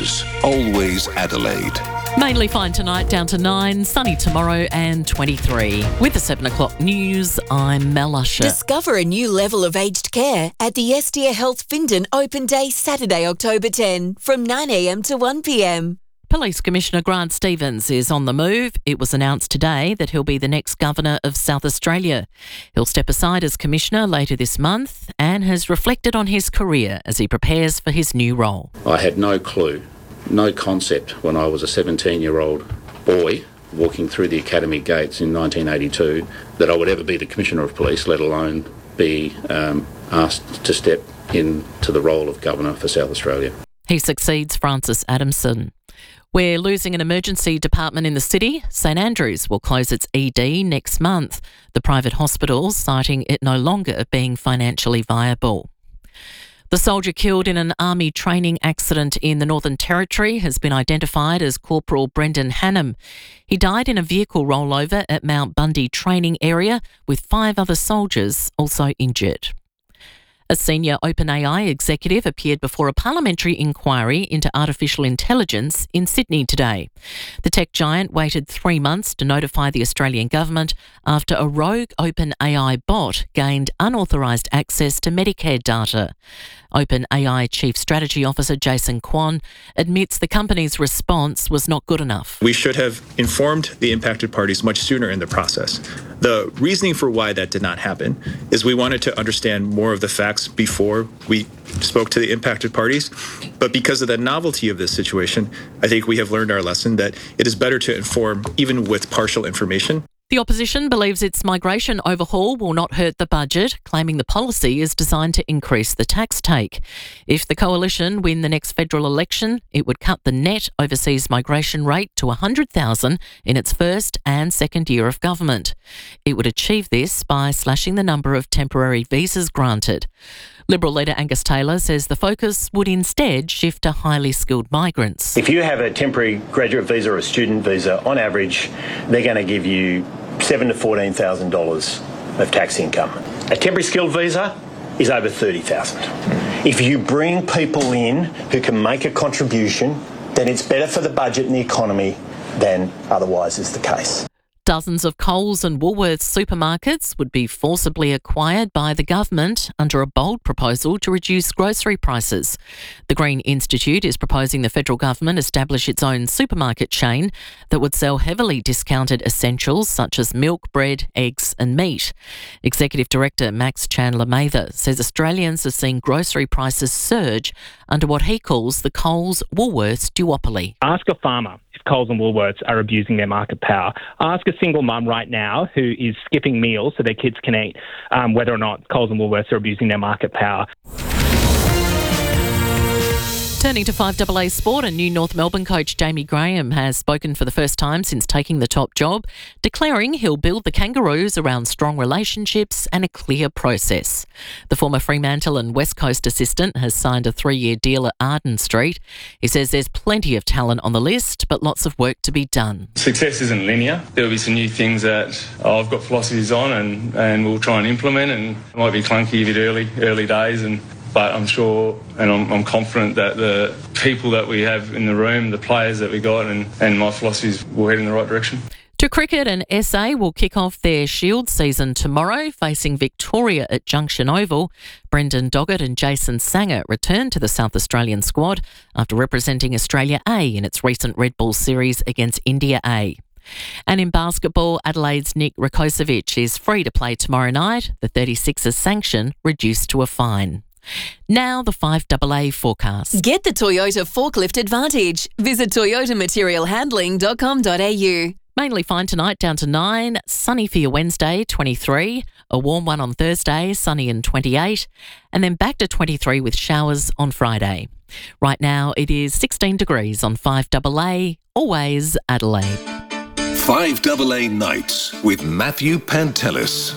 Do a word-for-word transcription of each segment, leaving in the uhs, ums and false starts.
News, Always Adelaide. Mainly fine tonight, down to nine, sunny tomorrow and twenty-three. With the seven o'clock news, I'm Mel Usher. Discover a new level of aged care at the Estia Health Findon Open Day Saturday, October tenth from nine a m to one p m. Police Commissioner Grant Stevens is on the move. It was announced today that he'll be the next Governor of South Australia. He'll step aside as Commissioner later this month and has reflected on his career as he prepares for his new role. I had no clue, no concept when I was a seventeen-year-old boy walking through the academy gates in nineteen eighty-two that I would ever be the Commissioner of Police, let alone be um, asked to step into the role of Governor for South Australia. He succeeds Francis Adamson. We're losing an emergency department in the city. St Andrews will close its E D next month, the private hospital citing it no longer being financially viable. The soldier killed in an army training accident in the Northern Territory has been identified as Corporal Brendan Hannam. He died in a vehicle rollover at Mount Bundy training area, with five other soldiers also injured. A senior OpenAI executive appeared before a parliamentary inquiry into artificial intelligence in Sydney today. The tech giant waited three months to notify the Australian government after a rogue OpenAI bot gained unauthorised access to Medicare data. OpenAI Chief Strategy Officer Jason Kwan admits the company's response was not good enough. We should have informed the impacted parties much sooner in the process. The reasoning for why that did not happen is we wanted to understand more of the facts before we spoke to the impacted parties. But because of the novelty of this situation, I think we have learned our lesson that it is better to inform even with partial information. The opposition believes its migration overhaul will not hurt the budget, claiming the policy is designed to increase the tax take. If the coalition win the next federal election, it would cut the net overseas migration rate to one hundred thousand in its first and second year of government. It would achieve this by slashing the number of temporary visas granted. Liberal leader Angus Taylor says the focus would instead shift to highly skilled migrants. If you have a temporary graduate visa or a student visa, on average, they're going to give you seven thousand to fourteen thousand dollars of tax income. A temporary skilled visa is over thirty thousand dollars. If you bring people in who can make a contribution, then it's better for the budget and the economy than otherwise is the case. Dozens of Coles and Woolworths supermarkets would be forcibly acquired by the government under a bold proposal to reduce grocery prices. The Green Institute is proposing the federal government establish its own supermarket chain that would sell heavily discounted essentials such as milk, bread, eggs and meat. Executive Director Max Chandler Mather says Australians are seeing grocery prices surge under what he calls the Coles-Woolworths duopoly. Ask a farmer if Coles and Woolworths are abusing their market power. Ask a single mum right now who is skipping meals so their kids can eat um, whether or not Coles and Woolworths are abusing their market power. Turning to five A A Sport, a new North Melbourne coach Jamie Graham has spoken for the first time since taking the top job, declaring he'll build the Kangaroos around strong relationships and a clear process. The former Fremantle and West Coast assistant has signed a three-year deal at Arden Street. He says there's plenty of talent on the list, but lots of work to be done. Success isn't linear. There'll be some new things that I've got philosophies on and, and we'll try and implement, and it might be clunky a bit early, early days, and but I'm sure and I'm, I'm confident that the people that we have in the room, the players that we got, and, and my philosophies will head in the right direction. To cricket, and S A will kick off their Shield season tomorrow, facing Victoria at Junction Oval. Brendan Doggett and Jason Sanger return to the South Australian squad after representing Australia A in its recent Red Bull series against India A. And in basketball, Adelaide's Nick Rakocevic is free to play tomorrow night, the thirty-sixers sanction reduced to a fine. Now the five A A forecast. Get the Toyota Forklift Advantage. Visit toyota material handling dot com dot a u. Mainly fine tonight, down to nine. Sunny for your Wednesday, twenty-three. A warm one on Thursday, sunny and twenty-eight. And then back to twenty-three with showers on Friday. Right now it is sixteen degrees on five A A, always Adelaide. five A A Nights with Matthew Pantelis.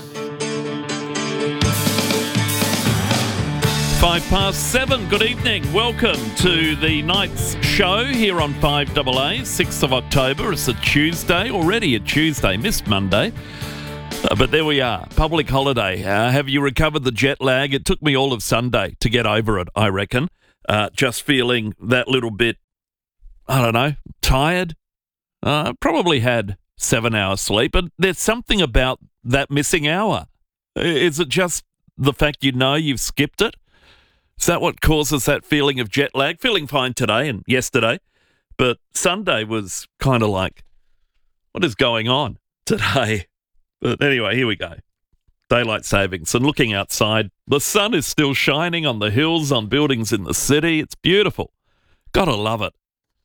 Five past seven, good evening. Welcome to the night's show here on five A A, sixth of October. It's a Tuesday, already a Tuesday, missed Monday. Uh, but there we are, public holiday. Uh, have you recovered the jet lag? It took me all of Sunday to get over it, I reckon. Uh, just feeling that little bit I don't know, tired. Uh, probably had seven hours sleep, but there's something about that missing hour. Is it just the fact you know you've skipped it? Is that what causes that feeling of jet lag? Feeling fine today and yesterday, but Sunday was kind of like, what is going on today? But anyway, here we go. Daylight savings and looking outside. The sun is still shining on the hills, on buildings in the city. It's beautiful. Gotta love it.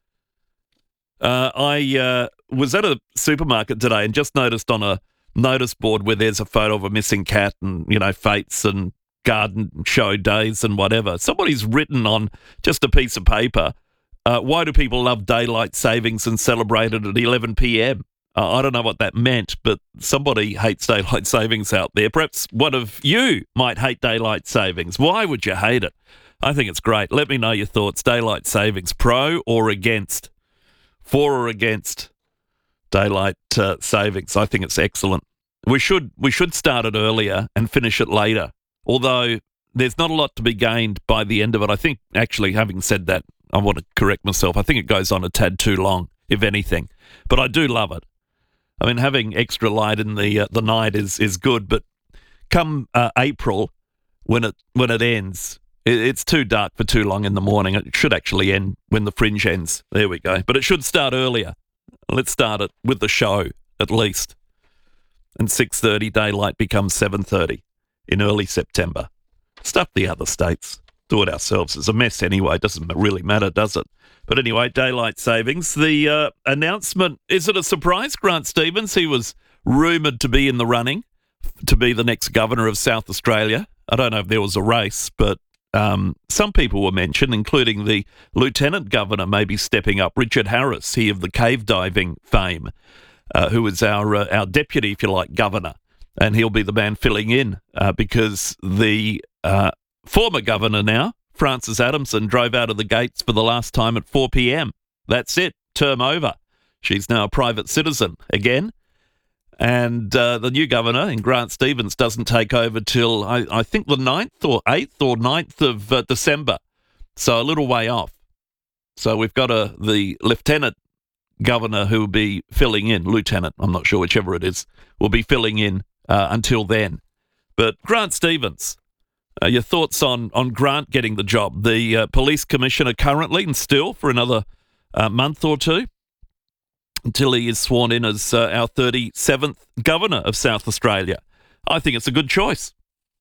Uh, I uh, was at a supermarket today and just noticed on a notice board where there's a photo of a missing cat and, you know, fates and garden show days and whatever. Somebody's written on just a piece of paper, uh, why do people love daylight savings and celebrate it at eleven p.m.? Uh, I don't know what that meant, but somebody hates daylight savings out there. Perhaps one of you might hate daylight savings. Why would you hate it? I think it's great. Let me know your thoughts. Daylight savings, pro or against? For or against daylight uh, savings? I think it's excellent. We should we should start it earlier and finish it later, although there's not a lot to be gained by the end of it. I think, actually, having said that, I want to correct myself. I think it goes on a tad too long, if anything. But I do love it. I mean, having extra light in the uh, the night is is good, but come uh, April, when it when it ends, it, it's too dark for too long in the morning. It should actually end when the fringe ends. There we go. But it should start earlier. Let's start it with the show, at least. And six thirty daylight becomes seven thirty in early September. Stuff the other states. Do it ourselves. It's a mess anyway. It doesn't really matter, does it? But anyway, daylight savings. The uh, announcement, is it a surprise? Grant Stevens, he was rumoured to be in the running to be the next governor of South Australia. I don't know if there was a race, but um, some people were mentioned, including the Lieutenant Governor maybe stepping up, Richard Harris, he of the cave diving fame, uh, who is our, uh, our deputy, if you like, governor. And he'll be the man filling in uh, because the uh, former governor now, Frances Adamson, drove out of the gates for the last time at four p.m. That's it. Term over. She's now a private citizen again. And uh, the new governor, in Grant Stevens, doesn't take over till, I, I think, the ninth or eighth or ninth of uh, December. So a little way off. So we've got a, the lieutenant governor who will be filling in, lieutenant, I'm not sure, whichever it is, will be filling in uh, until then. But Grant Stevens, Uh, your thoughts on, on Grant getting the job? The uh, police commissioner currently and still for another uh, month or two until he is sworn in as uh, our thirty-seventh governor of South Australia. I think it's a good choice.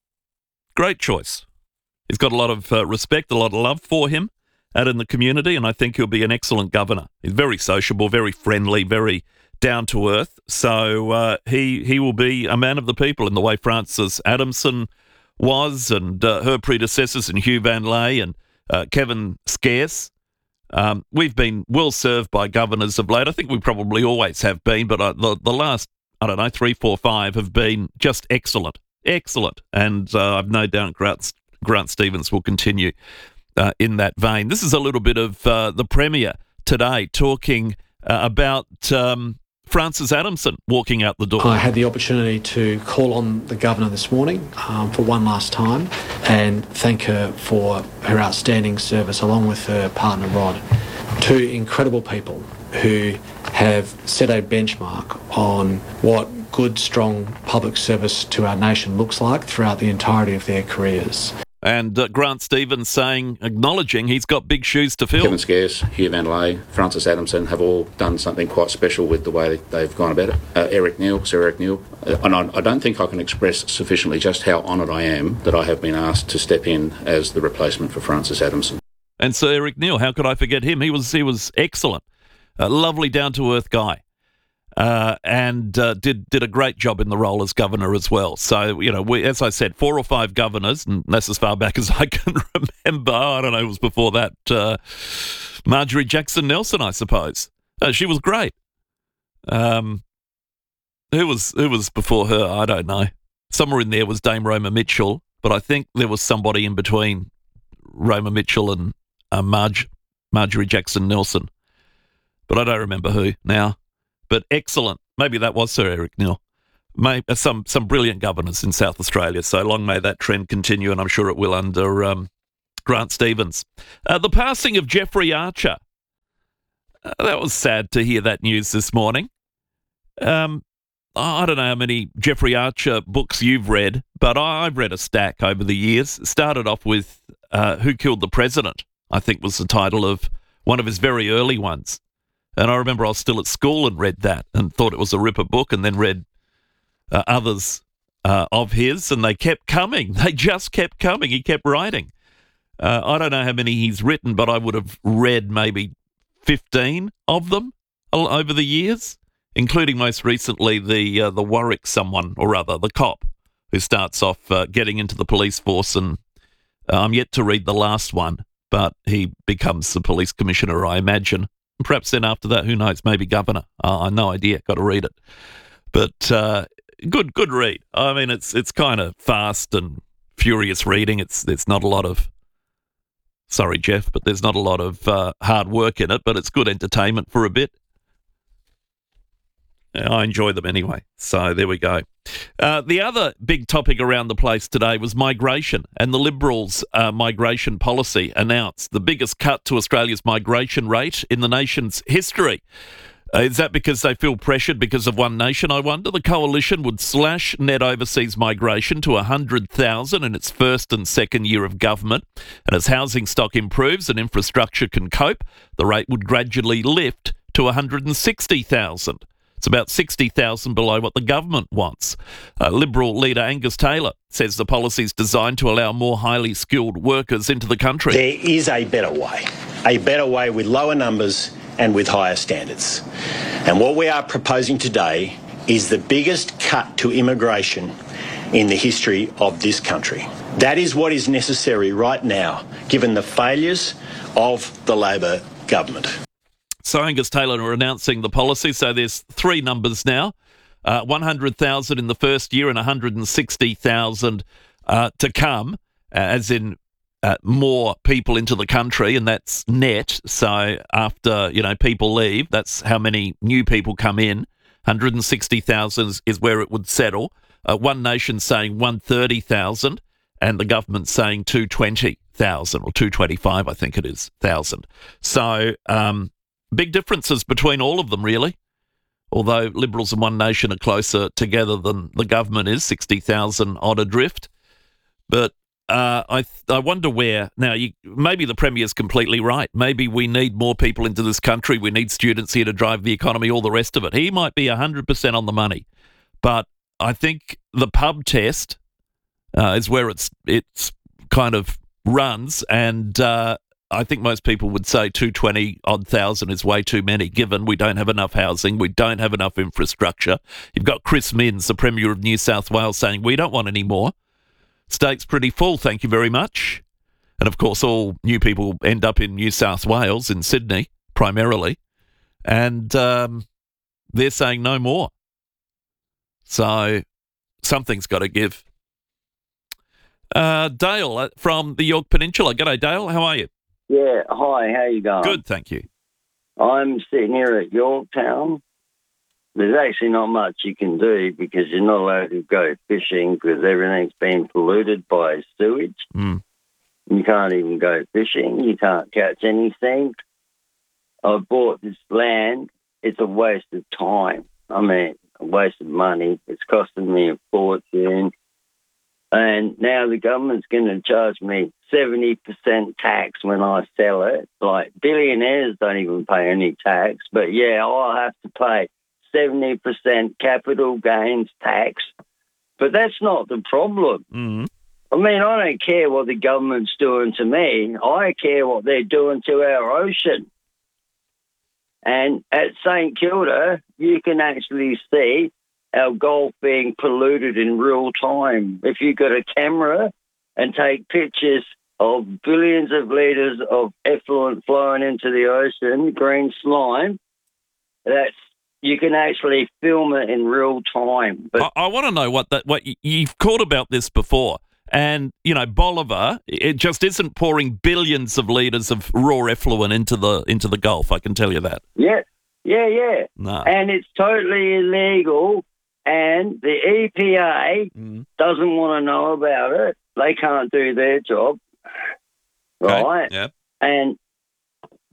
Great choice. He's got a lot of uh, respect, a lot of love for him out in the community, and I think he'll be an excellent governor. He's very sociable, very friendly, very down to earth. So uh, he, he will be a man of the people in the way Frances Adamson was, and uh, her predecessors, and Hugh Van Lay and uh, Kevin Scarce. Um, we've been well served by governors of late. I think we probably always have been, but uh, the, the last, I don't know, three, four, five have been just excellent. Excellent. And uh, I've no doubt Grant, Grant Stevens will continue uh, in that vein. This is a little bit of uh, the Premier today talking uh, about Um, Frances Adamson walking out the door. I had the opportunity to call on the Governor this morning um, for one last time and thank her for her outstanding service along with her partner Rod. Two incredible people who have set a benchmark on what good, strong public service to our nation looks like throughout the entirety of their careers. And uh, Grant Stevens saying, acknowledging he's got big shoes to fill. Kevin Scarce, Hugh Van Lay, Frances Adamson have all done something quite special with the way they've gone about it. Uh, Eric Neal, Sir Eric Neal. Uh, and I, I don't think I can express sufficiently just how honoured I am that I have been asked to step in as the replacement for Frances Adamson. And Sir Eric Neal, how could I forget him? He was he was excellent. A lovely, down-to-earth guy. Uh, and uh, did did a great job in the role as governor as well. So, you know, we, as I said, four or five governors, and that's as far back as I can remember. I don't know, it was before that. Uh, Marjorie Jackson Nelson, I suppose. Uh, she was great. Um, who was who was before her? I don't know. Somewhere in there was Dame Roma Mitchell, but I think there was somebody in between Roma Mitchell and uh, Marge, Marjorie Jackson Nelson. But I don't remember who now. But excellent. Maybe that was Sir Eric Neal. May, uh, some some brilliant governors in South Australia. So long may that trend continue, and I'm sure it will under um, Grant Stevens. Uh, the passing of Jeffrey Archer. Uh, that was sad to hear that news this morning. Um, I don't know how many Jeffrey Archer books you've read, but I've read a stack over the years. It started off with uh, Who Killed the President, I think was the title of one of his very early ones. And I remember I was still at school and read that and thought it was a ripper book, and then read uh, others uh, of his, and they kept coming. They just kept coming. He kept writing. Uh, I don't know how many he's written, but I would have read maybe fifteen of them over the years, including most recently the uh, the Warwick someone or other, the cop, who starts off uh, getting into the police force. And uh, I'm yet to read the last one, but he becomes the police commissioner, I imagine. Perhaps then after that, who knows, maybe governor. Uh, I no idea, got to read it. But uh, good good read. I mean, it's it's kind of fast and furious reading. It's There's not a lot of, sorry, Jeff, but there's not a lot of uh, hard work in it, but it's good entertainment for a bit. I enjoy them anyway. So there we go. Uh, the other big topic around the place today was migration, and the Liberals' uh, migration policy announced the biggest cut to Australia's migration rate in the nation's history. Uh, is that because they feel pressured because of One Nation, I wonder? The coalition would slash net overseas migration to one hundred thousand in its first and second year of government. And as housing stock improves and infrastructure can cope, the rate would gradually lift to one hundred sixty thousand. It's about sixty thousand below what the government wants. Uh, Liberal leader Angus Taylor says the policy is designed to allow more highly skilled workers into the country. There is a better way, a better way with lower numbers and with higher standards. And what we are proposing today is the biggest cut to immigration in the history of this country. That is what is necessary right now, given the failures of the Labor government. So Angus Taylor are announcing the policy. So there's three numbers now, uh, one hundred thousand in the first year and one hundred sixty thousand uh, to come, as in uh, more people into the country, and that's net. So after, you know, people leave, that's how many new people come in. one hundred sixty thousand is where it would settle. Uh, One Nation saying one hundred thirty thousand, and the government saying two hundred twenty thousand, or two hundred twenty-five, I think it is, thousand. So um, big differences between all of them, really. Although Liberals and One Nation are closer together than the government is, sixty thousand odd adrift. But uh, I I wonder where, now, you, maybe the Premier's completely right. Maybe we need more people into this country. We need students here to drive the economy, all the rest of it. He might be one hundred percent on the money. But I think the pub test uh, is where it's it's kind of runs, and uh, I think most people would say two hundred twenty odd thousand is way too many, given we don't have enough housing, we don't have enough infrastructure. You've got Chris Minns, the Premier of New South Wales, saying we don't want any more. State's pretty full, thank you very much. And of course, all new people end up in New South Wales, in Sydney, primarily. And um, they're saying no more. So something's got to give. Uh, Dale from the Yorke Peninsula. G'day, Dale. How are you? Yeah, hi, how you going? Good, thank you. I'm sitting here at Yorktown. There's actually not much you can do because you're not allowed to go fishing because everything's been polluted by sewage. Mm. You can't even go fishing. You can't catch anything. I bought this land. It's a waste of time. I mean, a waste of money. It's costing me a fortune. And now the government's going to charge me seventy percent tax when I sell it. Like, billionaires don't even pay any tax. But, yeah, I'll have to pay seventy percent capital gains tax. But that's not the problem. Mm-hmm. I mean, I don't care what the government's doing to me. I care what they're doing to our ocean. And at St Kilda, you can actually see our Gulf being polluted in real time. If you got a camera and take pictures of billions of litres of effluent flowing into the ocean, green slime, that's you can actually film it in real time. But I, I want to know what that what you've called about this before. And, you know, Bolivar, it just isn't pouring billions of litres of raw effluent into the into the Gulf, I can tell you that. Yeah, yeah, yeah. No. And it's totally illegal, and the E P A mm. doesn't want to know about it. They can't do their job, Okay. right? Yeah. And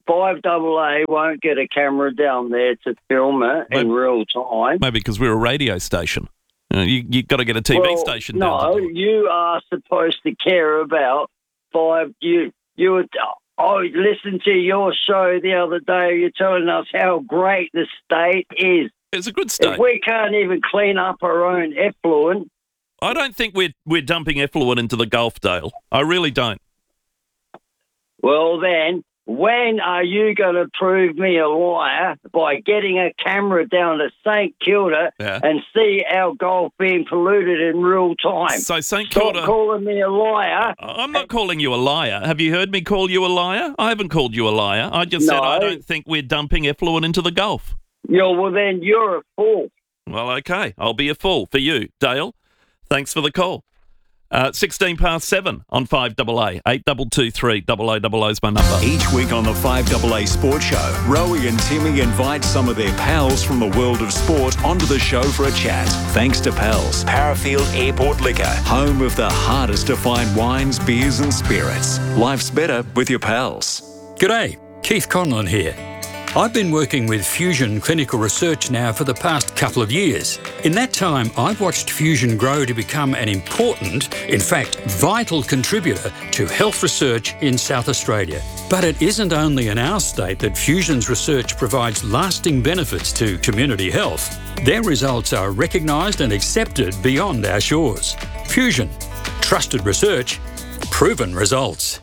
five double A won't get a camera down there to film it Maybe, in real time. Maybe because we're a radio station. You know, you, you've got to get a T V well, station no, down. No, you are supposed to care about five. You, you were, I listened to your show the other day. You're telling us how great the state is. It's a good state. If we can't even clean up our own effluent. I don't think we're, we're dumping effluent into the Gulf, Dale. I really don't. Well, then, when are you going to prove me a liar by getting a camera down to St Kilda yeah. and see our Gulf being polluted in real time? So St Kilda... Stop calling me a liar. I'm not calling you a liar. Have you heard me call you a liar? I haven't called you a liar. I just no. said I don't think we're dumping effluent into the Gulf. Yeah, well, then you're a fool. Well, okay. I'll be a fool for you, Dale. Thanks for the call. Uh, sixteen past seven on five double A. eight two two three, double oh double oh is my number. Each week on the five double A Sports Show, Rowie and Timmy invite some of their pals from the world of sport onto the show for a chat. Thanks to Pals, Parafield Airport Liquor, home of the hardest to find wines, beers and spirits. Life's better with your pals. G'day, Keith Conlon here. I've been working with Fusion Clinical Research now for the past couple of years. In that time, I've watched Fusion grow to become an important, in fact, vital contributor to health research in South Australia. But it isn't only in our state that Fusion's research provides lasting benefits to community health. Their results are recognised and accepted beyond our shores. Fusion. Trusted research. Proven results.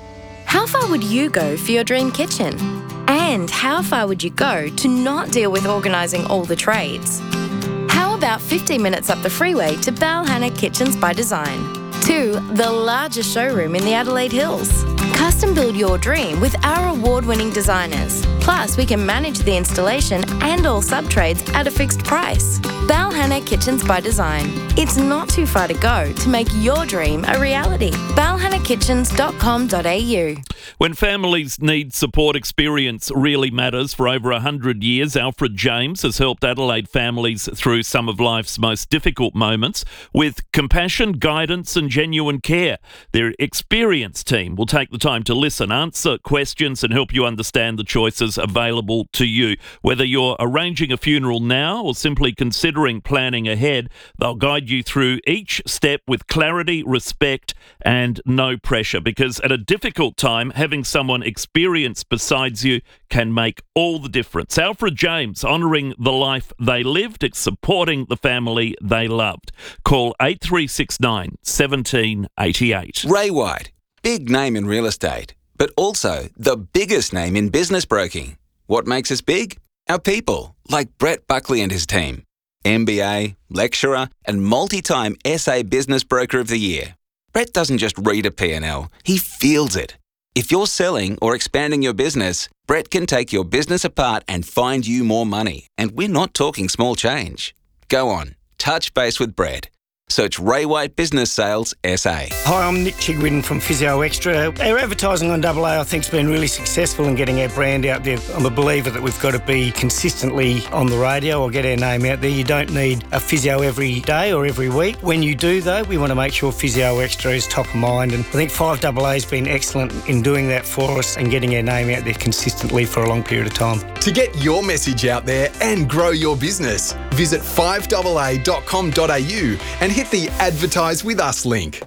How far would you go for your dream kitchen? And how far would you go to not deal with organising all the trades? How about fifteen minutes up the freeway to Balhanna Kitchens by Design? To the largest showroom in the Adelaide Hills. Custom build your dream with our award-winning designers. Plus, we can manage the installation and all sub-trades at a fixed price. Balhanna Kitchens by Design. It's not too far to go to make your dream a reality. balhanna kitchens dot com dot a u. When families need support, experience really matters. For over one hundred years, Alfred James has helped Adelaide families through some of life's most difficult moments with compassion, guidance and genuine care. Their experienced team will take the time to listen, answer questions and help you understand the choices available to you. Whether you're arranging a funeral now or simply considering planning ahead, they'll guide you through each step with clarity, respect and no pressure, because at a difficult time, having someone experienced beside you can make all the difference. Alfred James, honouring the life they lived, supporting the family they loved. Call eight three six nine, one seven eight eight. Ray White, big name in real estate, but also the biggest name in business broking. What makes us big? Our people, like Brett Buckley and his team. M B A, lecturer and multi-time S A Business Broker of the Year. Brett doesn't just read a P and L, he feels it. If you're selling or expanding your business, Brett can take your business apart and find you more money. And we're not talking small change. Go on, touch base with Brett. Search Ray White Business Sales S A. Hi, I'm Nick Chigwin from Physio Extra. Our advertising on Double A I think has been really successful in getting our brand out there. I'm a believer that we've got to be consistently on the radio or get our name out there. You don't need a physio every day or every week. When you do though, we want to make sure Physio Extra is top of mind, and I think five double A has been excellent in doing that for us and getting our name out there consistently for a long period of time. To get your message out there and grow your business, visit five double a dot com dot a u and hit the Advertise With Us link.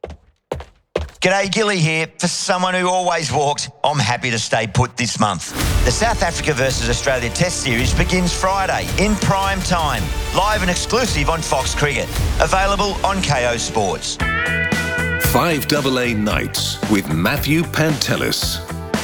G'day, Gilly here. For someone who always walked, I'm happy to stay put this month. The South Africa versus Australia Test Series begins Friday in prime time, live and exclusive on Fox Cricket. Available on K O Sports. five double A Nights with Matthew Pantelis.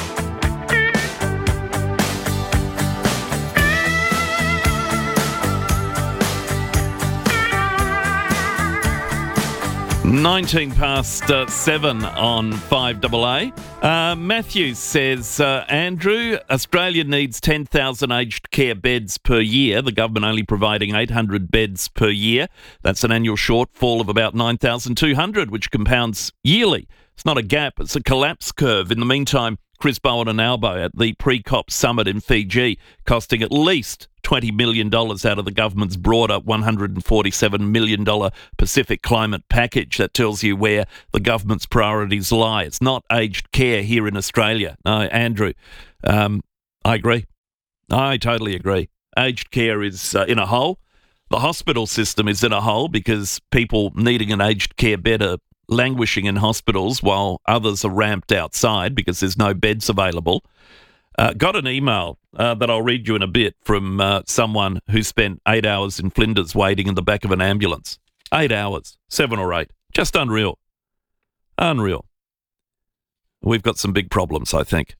nineteen past uh, seven on five double A. Uh, Matthew says, uh, Andrew, Australia needs ten thousand aged care beds per year. The government only providing eight hundred beds per year. That's an annual shortfall of about nine thousand two hundred, which compounds yearly. It's not a gap, it's a collapse curve. In the meantime, Chris Bowen and Albo at the pre-COP summit in Fiji, costing at least twenty million dollars out of the government's broader one hundred forty-seven million dollars Pacific climate package. That tells you where the government's priorities lie. It's not aged care here in Australia. No, Andrew, um, I agree. I totally agree. Aged care is uh, in a hole. The hospital system is in a hole because people needing an aged care bed are languishing in hospitals while others are ramped outside because there's no beds available. Uh, got an email uh, that I'll read you in a bit from uh, someone who spent eight hours in Flinders waiting in the back of an ambulance. Eight hours, seven or eight. Just unreal. Unreal. We've got some big problems, I think.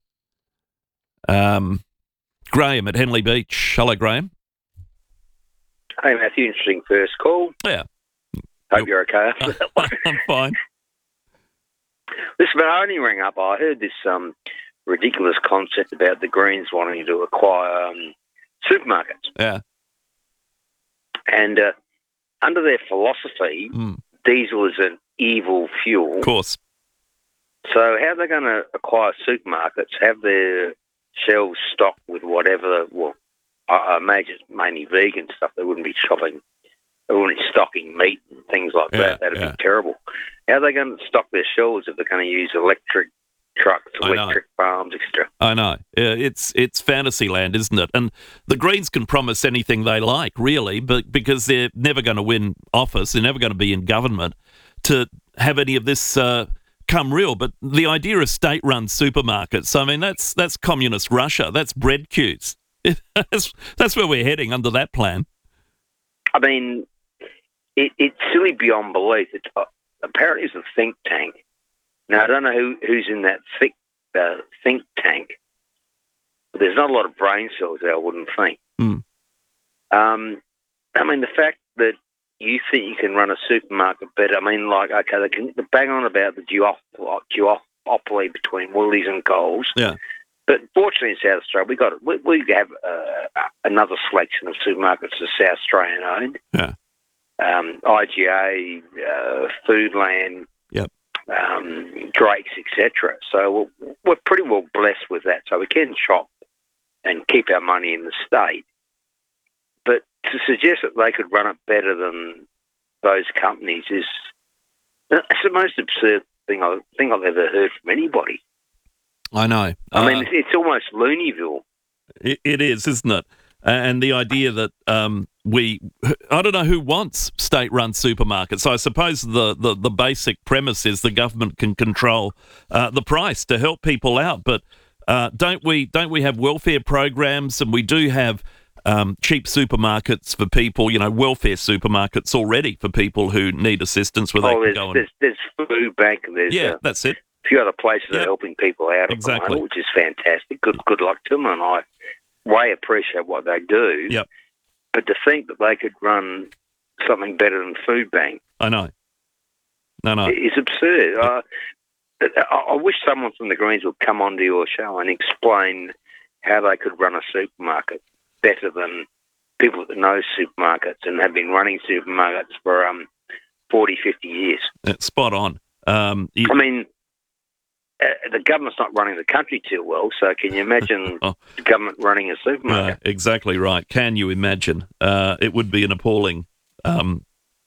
Um, Graham at Henley Beach. Hello, Graham. Hey, Matthew. Interesting first call. Yeah. Hope you're okay. I'm fine. Listen, I only rang up. I heard this um, ridiculous concept about the Greens wanting to acquire um, supermarkets. Yeah. And uh, under their philosophy, mm. diesel is an evil fuel. Of course. So how are they going to acquire supermarkets, have their shelves stocked with whatever, well, I, I imagine it's mainly vegan stuff. They wouldn't be shopping, they wouldn't be stocking meat and things like Yeah, that. That'd yeah. be terrible. How are they going to stock their shelves if they're going to use electric trucks, I know. electric farms, et cetera? I know. Yeah, it's it's fantasy land, isn't it? And the Greens can promise anything they like, really, but because they're never going to win office, they're never going to be in government to have any of this uh, come real. But the idea of state-run supermarkets, I mean, that's that's communist Russia. That's bread queues. that's, that's where we're heading under that plan. I mean, it, it's silly beyond belief. It's, uh, apparently it's a think tank. Now, I don't know who, who's in that think, uh, think tank, but there's not a lot of brain cells there, I wouldn't think. Mm. Um, I mean, the fact that you think you can run a supermarket better, I mean, like, okay, they can bang on about the duopoly, duopoly between Woolies and Coles. Yeah. But fortunately in South Australia, we got we, we have uh, another selection of supermarkets that are South Australian owned. Yeah. Um, I G A, uh, Foodland, Yep. um, Drake's, et cetera. So we're, we're pretty well blessed with that. So we can shop and keep our money in the state. But to suggest that they could run it better than those companies is it's the most absurd thing, I think I've ever heard from anybody. I know. I Uh, mean, it's, it's almost Looneyville. It, it is, isn't it? And the idea that um, we, I don't know who wants state-run supermarkets. I suppose the, the, the basic premise is the government can control uh, the price to help people out. But uh, don't we don't we have welfare programs, and we do have um, cheap supermarkets for people, you know, welfare supermarkets already for people who need assistance where they Oh, can there's, go and... there's, there's Food Bank, and there's Yeah, uh, that's it. a few other places that are helping people out at Exactly. the moment, which is fantastic. Good, good luck to them, and I way appreciate what they do. Yep. But to think that they could run something better than Food Bank I know. No, no. is absurd. Uh, I, I wish someone from the Greens would come onto your show and explain how they could run a supermarket better than people that know supermarkets and have been running supermarkets for um, forty, fifty years. It's spot on. Um, you- I mean, uh, the government's not running the country too well, so can you imagine Oh. the government running a supermarket? Uh, exactly right. Can you imagine? Uh, it would be an appalling um,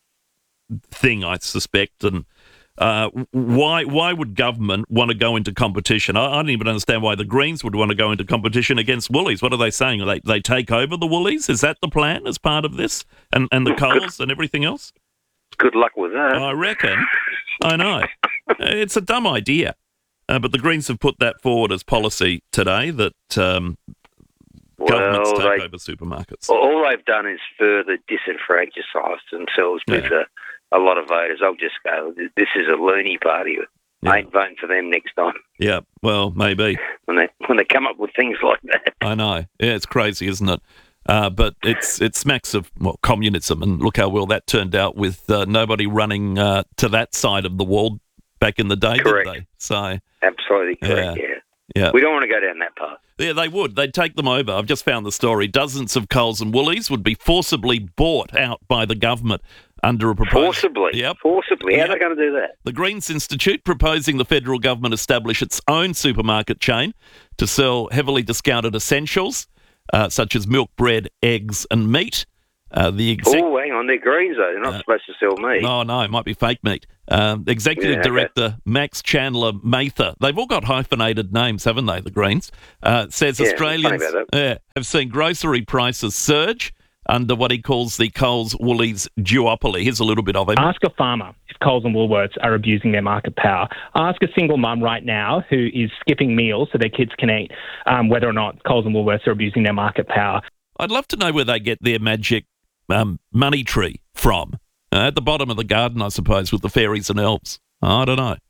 thing, I suspect. And uh, why why would government want to go into competition? I, I don't even understand why the Greens would want to go into competition against Woolies. What are they saying? They they take over the Woolies? Is that the plan as part of this? And and the Coles and everything else? Good luck with that. I reckon. I know. It's a dumb idea. Uh, but the Greens have put that forward as policy today, that um, governments Well, take they- over supermarkets. All they've done is further disenfranchise themselves with a, a lot of voters. I'll just go, this is a loony party. I ain't voting for them next time Yeah, well, maybe. when they when they come up with things like that. I know. Yeah, it's crazy, isn't it? Uh, but it's it smacks of well, communism, and look how well that turned out with uh, nobody running uh, to that side of the wall back in the day, Correct. did they? So Absolutely correct, yeah. yeah. Yeah. We don't want to go down that path. Yeah, they would. They'd take them over. I've just found the story. Dozens of Coles and Woolies would be forcibly bought out by the government under a proposal. Forcibly? Yep. Forcibly? How Yep. are they going to do that? The Greens Institute proposing the federal government establish its own supermarket chain to sell heavily discounted essentials uh, such as milk, bread, eggs and meat. Uh, the exec- Oh, hang on. They're Greens, though. They're not Uh, supposed to sell meat. No, no, it might be fake meat. Um, Executive Yeah, okay. Director Max Chandler Mather. They've all got hyphenated names, haven't they, the Greens? Uh, says Yeah, Australians funny about yeah, have seen grocery prices surge under what he calls the Coles-Woolies duopoly. Here's a little bit of it. Ask a farmer if Coles and Woolworths are abusing their market power. Ask a single mum right now who is skipping meals so their kids can eat um, whether or not Coles and Woolworths are abusing their market power. I'd love to know where they get their magic um, money tree from. Uh, at the bottom of the garden, I suppose, with the fairies and elves. I don't know.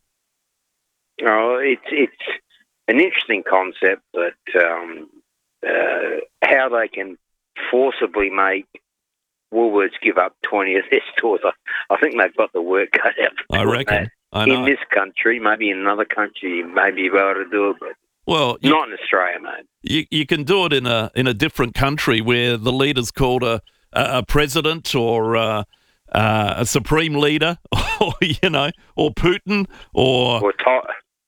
Oh, it's it's an interesting concept, but um, uh, how they can forcibly make Woolworths give up twenty of their stores, I, I think they've got the work cut out. for I doing reckon. that. I know. In this country, maybe in another country, you may be able to do it, but Well, you, not in Australia, mate. you you can do it in a in a different country where the leader's called a a, a president or uh, uh, a supreme leader, or you know, or Putin, or Or Tayo,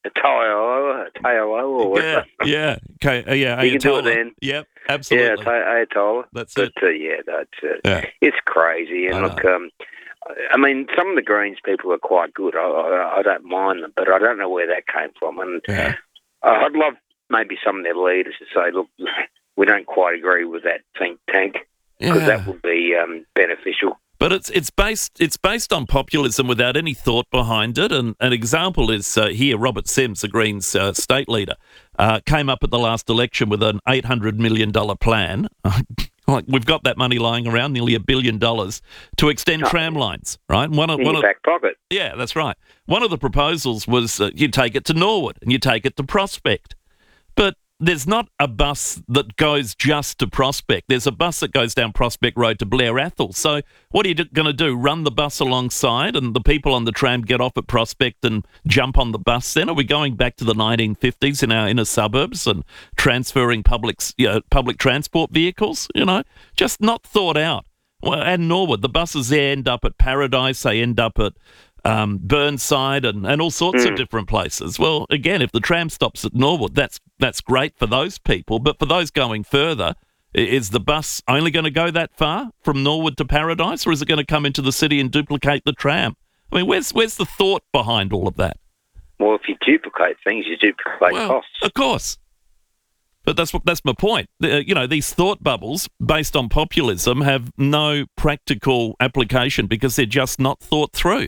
Tayo, Tayo, or whatever. yeah, yeah, okay, uh, yeah, You can do it Ayatollah. then. Yep, Yeah, absolutely. Tay- Ayatollah. That's but, it. Uh, yeah, that's it. Yeah. It's crazy. And I look, um, I mean, some of the Greens people are quite good. I, I, I don't mind them, but I don't know where that came from. And Yeah. I'd love maybe some of their leaders to say, look, we don't quite agree with that think tank, because Yeah. that would be um, beneficial. But it's it's based it's based on populism without any thought behind it. And an example is uh, here, Robert Sims, the Greens uh, state leader, uh, came up at the last election with an eight hundred million dollars plan. Like we've got that money lying around, nearly a billion dollars, to extend Oh. tram lines. Right, one of In one your of back pocket. yeah, that's right. One of the proposals was uh, you take it to Norwood and you take it to Prospect, but there's not a bus that goes just to Prospect. There's a bus that goes down Prospect Road to Blair Athol. So what are you going to do? Run the bus alongside and the people on the tram get off at Prospect and jump on the bus then? Are we going back to the nineteen fifties in our inner suburbs and transferring public, you know, public transport vehicles? You know, just not thought out. Well, and Norwood, the buses there end up at Paradise. They end up at um, Burnside and, and all sorts Mm. of different places. Well, again, if the tram stops at Norwood, that's that's great for those people. But for those going further, i- is the bus only going to go that far from Norwood to Paradise, or is it going to come into the city and duplicate the tram? I mean, where's where's the thought behind all of that? Well, if you duplicate things, you duplicate Well, costs. of course. But that's what that's my point. The- you know, these thought bubbles based on populism have no practical application because they're just not thought through.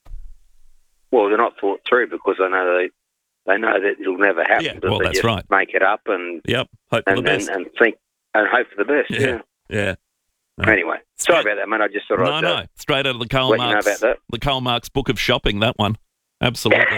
Well, they're not thought through because they know they, they know that it'll never happen. Yeah, but well, they that's just right. Make it up and Yep, hope for and, the best. and, and think and hope for the best. Yeah. Yeah. yeah. Anyway, sorry about that, man. I just thought No, I'd no, uh, straight out of the Karl let you know Marx, about that. the Karl Marx book of shopping. That one, absolutely.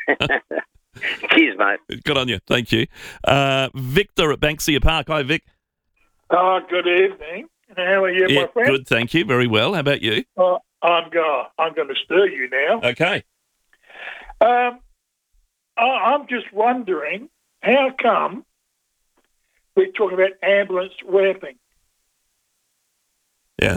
Cheers, mate. Good on you. Thank you, uh, Victor at Banksia Park. Hi, Vic. Oh, good evening. How are you, Yeah, my friend? good. Thank you. Very well. How about you? Uh, I'm going. I'm going to stir you now. Okay. Um, I, I'm just wondering how come we're talking about ambulance wrapping. Yeah.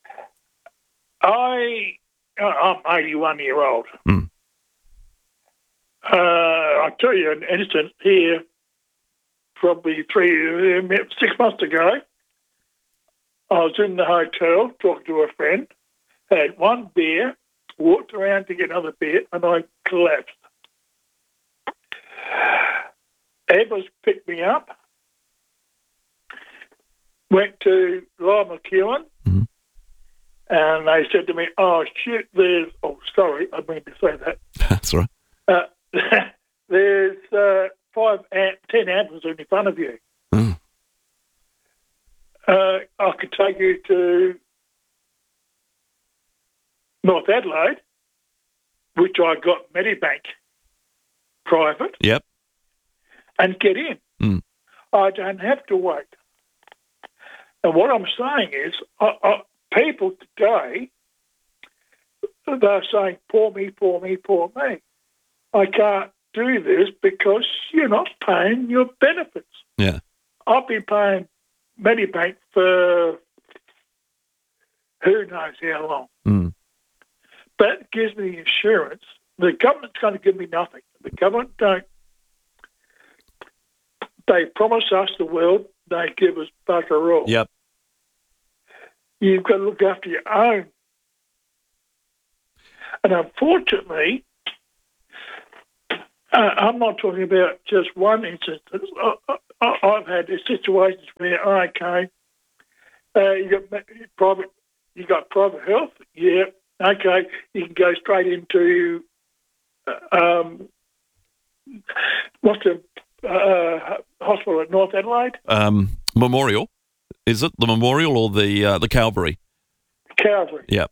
I uh, I'm eighty-one year old. Mm. Uh, I'll tell you an instance here. Probably three, uh, six months ago, I was in the hotel talking to a friend, had one beer, walked around to get another beer, and I collapsed. Ambulance picked me up, went to Lyle McEwen, mm-hmm. and they said to me, oh, shit, there's, oh, sorry, I mean to say that. That's right. Uh, there's uh, five, am- ten ambulances in front of you. Mm. Uh, I could take you to North Adelaide, which I got Medibank private, Yep. and get in. Mm. I don't have to wait. And what I'm saying is, uh, uh, people today, they're saying, pour me, pour me, pour me. I can't do this because you're not paying your benefits. Yeah. I've been paying Medibank for who knows how long. Mm. But it gives me the insurance. The government's going to give me nothing. The government don't. They promise us the world. They give us bugger all. Yep. You've got to look after your own. And unfortunately, uh, I'm not talking about just one instance. I, I, I've had situations where, okay, uh, you got private, you got private health, yeah, okay, you can go straight into uh, um, what's the uh, hospital at North Adelaide? Um, Memorial, is it the Memorial or the uh, the Calvary? Calvary. Yeah.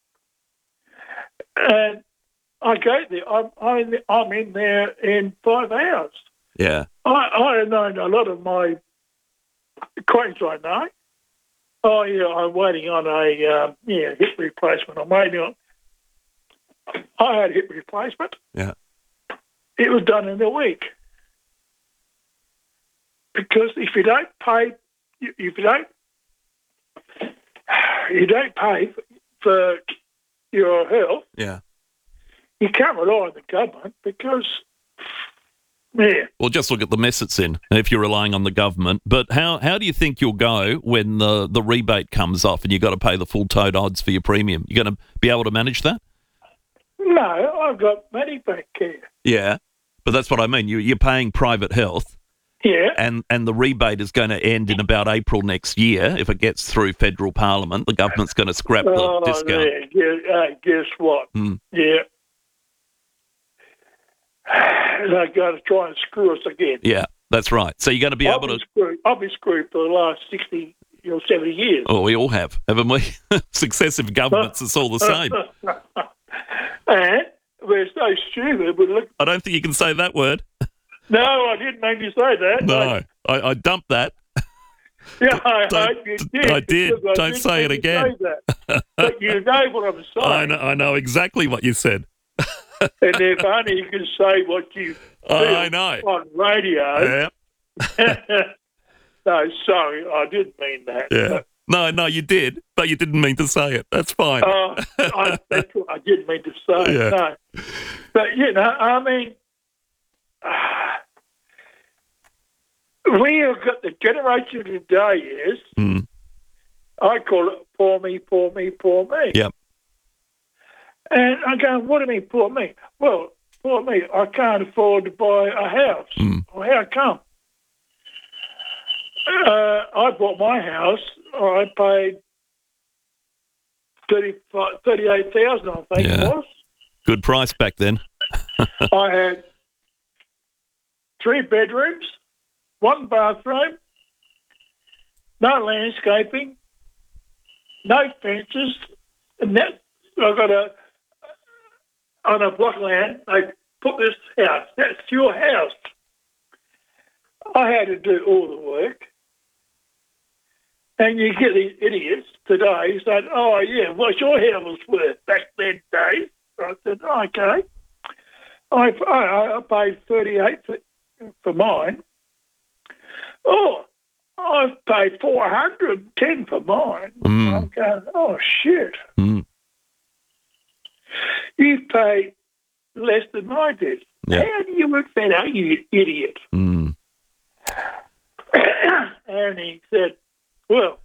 And I go there. I'm, I'm, I'm in there in five hours. Yeah. I, I know a lot of my acquaintances I know. Oh, yeah, I'm waiting on a uh, yeah hip replacement. I'm waiting on... I had a hip replacement. Yeah. It was done in a week. Because if you don't pay... If you don't... You don't pay for your health... Yeah. You can't rely on the government because... Yeah. Well, just look at the mess it's in if you're relying on the government. But how, how do you think you'll go when the, the rebate comes off and you've got to pay the full tote odds for your premium? You're going to be able to manage that? No, I've got Medibank care. Yeah, but that's what I mean. You, you're paying private health. Yeah. And, and the rebate is going to end in about April next year. If it gets through federal parliament, the government's going to scrap the oh, discount. Yeah. Yeah. Uh, guess what? Mm. Yeah. They're going to try and screw us again. Yeah, that's right. So you're going to be I've able been to... Screwed. I've been screwed for the last sixty or seventy years. Oh, we all have, haven't we? Successive governments, it's all the same. And we're so stupid. We look... I don't think you can say that word. No, I didn't make you say that. No, I, I dumped that. Yeah, I Don't- hope you did. I did. because I Don't didn't say it make you again. say that. But you know what I'm saying. I know, I know exactly what you said. And if only you can say what you feel I know. on radio. Yeah. No, sorry, I didn't mean that. Yeah. No, no, you did, but you didn't mean to say it. That's fine. Oh, I, that's what I didn't mean to say. Yeah. No. But, you know, I mean, we have got the generation today is, Mm. I call it poor me, poor me, poor me. Yep. And I'm going, what do you mean, poor me? Well, poor me, I can't afford to buy a house. Mm. Well, how come? Uh, I bought my house, I paid thirty-eight thousand dollars, I think Yeah. it was. Good price back then. I had three bedrooms, one bathroom, no landscaping, no fences, and that I got a on a block of land. They put this house. That's your house. I had to do all the work, and you get these idiots today saying, "Oh yeah, what's your house worth back then, Dave?" I said, "Okay." I I, I paid thirty-eight for, for mine. Oh, I've paid four hundred and ten for mine. Mm. I'm going, oh shit! Mm. You pay less than I did. Yeah. How do you work that out, you idiot? Mm. And he said, well,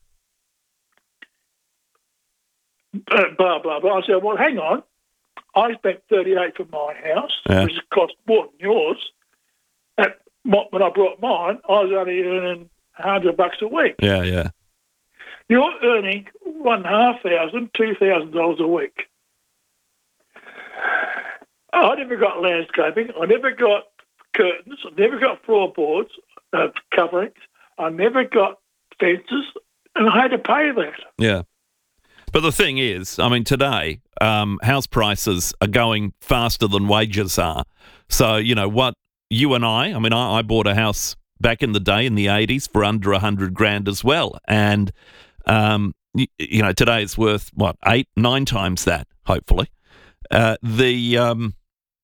uh, blah, blah, blah. I said, well, hang on. I spent thirty-eight for my house, Yeah. which cost more than yours. At, when I brought mine, I was only earning one hundred bucks a week. Yeah, yeah. You're earning one and a half thousand, two thousand dollars a week. I never got landscaping. I never got curtains. I never got floorboards, uh, coverings. I never got fences, and I had to pay that. Yeah. But the thing is, I mean, today, um, house prices are going faster than wages are. So, you know, what you and I, I mean, I, I bought a house back in the day in the eighties for under a hundred grand as well. And, um, you, you know, today it's worth, what, eight, nine times that, hopefully. Uh, the, um,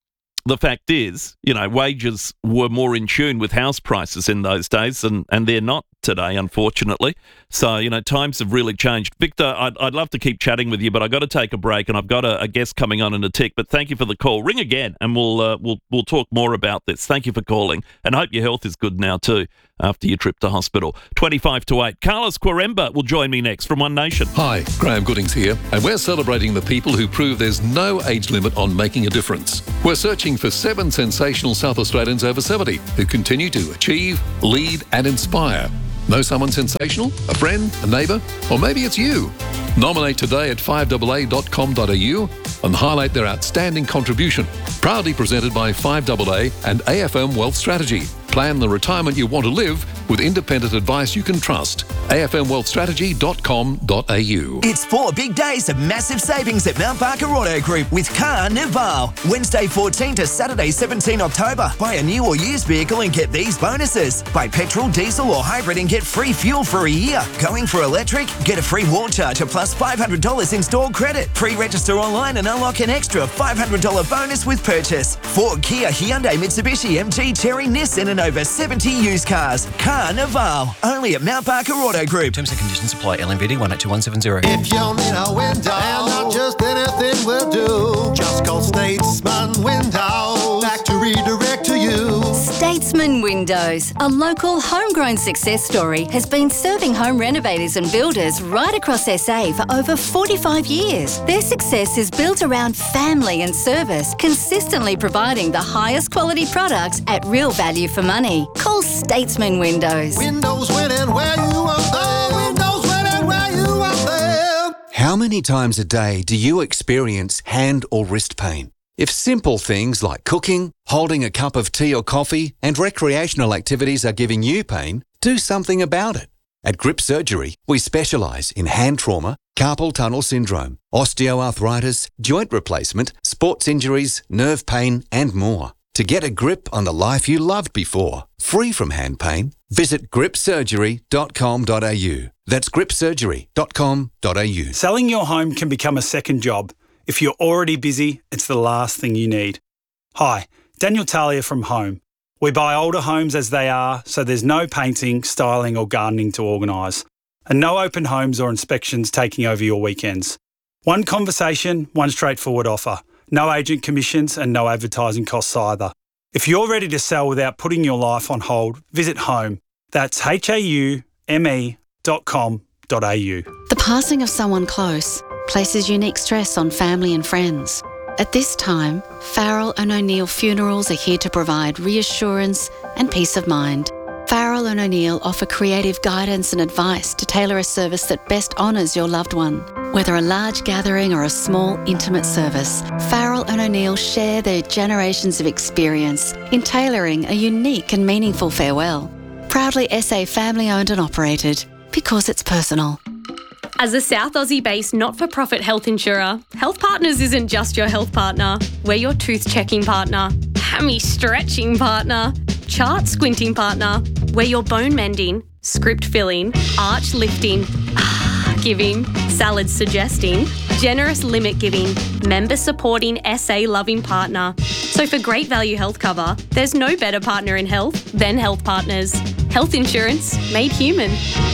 the fact is, you know, wages were more in tune with house prices in those days, and, and they're not today, unfortunately. So, you know, times have really changed. Victor, I'd, I'd love to keep chatting with you, but I've got to take a break, and I've got a, a guest coming on in a tick. But thank you for the call. Ring again, and we'll uh, we'll we'll talk more about this. Thank you for calling, and I hope your health is good now too after your trip to hospital. twenty-five to eight. Carlos Quaremba will join me next from One Nation. Hi, Graham Goodings here, and we're celebrating the people who prove there's no age limit on making a difference. We're searching for seven sensational South Australians over seventy who continue to achieve, lead and inspire. Know someone sensational? A friend? A neighbour? Or maybe it's you? Nominate today at five A A dot com dot a u and highlight their outstanding contribution. Proudly presented by five A A and A F M Wealth Strategy. Plan the retirement you want to live with independent advice you can trust. A F M wealth strategy dot com dot a u. It's four big days of massive savings at Mount Barker Auto Group with Carnival. Wednesday fourteenth to Saturday seventeenth October. Buy a new or used vehicle and get these bonuses. Buy petrol, diesel or hybrid and get free fuel for a year. Going for electric? Get a free wall charger plus five hundred dollars in-store credit. Pre-register online and unlock an extra five hundred dollars bonus with purchase. Ford, Kia, Hyundai, Mitsubishi, M G, Chery, Nissan and over seventy used cars. Carnival. Only at Mount Barker Auto Group. Terms and conditions apply. L M V D one eight two one seven zero. If you need a window, and not just anything will do, just call Statesman Windows. Factory direct to you. Statesman Windows, a local homegrown success story, has been serving home renovators and builders right across S A for over forty-five years. Their success is built around family and service, consistently providing the highest quality products at real value for money. Call Statesman Windows. Windows winning where you want them. Windows winning where you want them. How many times a day do you experience hand or wrist pain? If simple things like cooking, holding a cup of tea or coffee, and recreational activities are giving you pain, do something about it. At Grip Surgery, we specialise in hand trauma, carpal tunnel syndrome, osteoarthritis, joint replacement, sports injuries, nerve pain, and more. To get a grip on the life you loved before, free from hand pain, visit grip surgery dot com dot a u. That's grip surgery dot com dot a u. Selling your home can become a second job. If you're already busy, it's the last thing you need. Hi, Daniel Talia from Home. We buy older homes as they are, so there's no painting, styling or gardening to organise. And no open homes or inspections taking over your weekends. One conversation, one straightforward offer. No agent commissions and no advertising costs either. If you're ready to sell without putting your life on hold, visit Home. That's H A U M E dot com dot a u. The passing of someone close places unique stress on family and friends. At this time, Farrell and O'Neill Funerals are here to provide reassurance and peace of mind. Farrell and O'Neill offer creative guidance and advice to tailor a service that best honours your loved one. Whether a large gathering or a small, intimate service, Farrell and O'Neill share their generations of experience in tailoring a unique and meaningful farewell. Proudly S A family owned and operated, because it's personal. As a South Aussie-based not-for-profit health insurer, Health Partners isn't just your health partner. We're your tooth-checking partner, hammy-stretching partner, chart-squinting partner. We're your bone-mending, script-filling, arch-lifting, ah-giving, salad-suggesting, generous limit-giving, member-supporting, S A-loving partner. So for great value health cover, there's no better partner in health than Health Partners. Health insurance made human.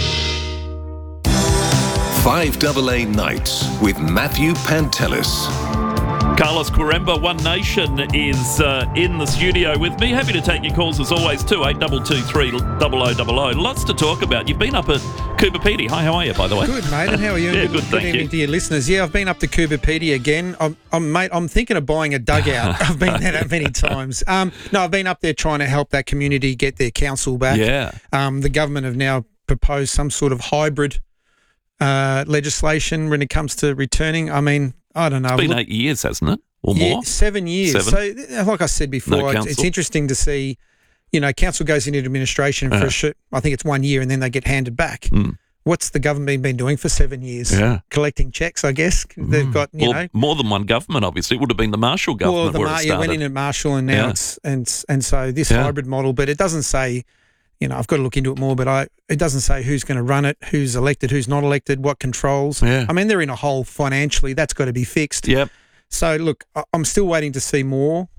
five A A Nights with Matthew Pantelis. Carlos Quaremba, One Nation, is uh, in the studio with me. Happy to take your calls as always too, eight two two three, zero zero zero zero. Lots to talk about. You've been up at Coober Pedy. Hi, how are you, by the way? Good, mate, and how are you? Yeah, good, good, good thank evening you. to your listeners. Yeah, I've been up to Coober Pedy again. I'm, I'm, mate, I'm thinking of buying a dugout. I've been there that many times. Um, no, I've been up there trying to help that community get their council back. Yeah. Um, the government have now proposed some sort of hybrid uh, legislation when it comes to returning. I mean, I don't know. It's been Look, eight years, hasn't it? Or yeah, more? seven years. Seven. So, like I said before, No it's, council. it's interesting to see, you know, council goes into administration for Yeah. a sh- I think it's one year and then they get handed back. Mm. What's the government been doing for seven years? Yeah. Collecting checks, I guess. They've got, you well, know. more than one government, obviously. It would have been the Marshall Well, government the where Mar- it yeah, started. went in at Marshall and now Yeah. it's, and, and so this Yeah. hybrid model, but it doesn't say, you know, I've got to look into it more, but I it doesn't say who's going to run it, who's elected, who's not elected, what controls. Yeah. I mean, they're in a hole financially. That's got to be fixed. Yep. So, look, I- I'm still waiting to see more